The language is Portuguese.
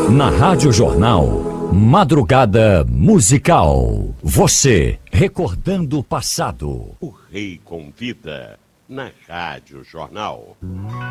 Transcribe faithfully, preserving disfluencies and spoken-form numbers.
Na Rádio Jornal, Madrugada Musical. Você recordando o passado. O Rei Convida, na Rádio Jornal.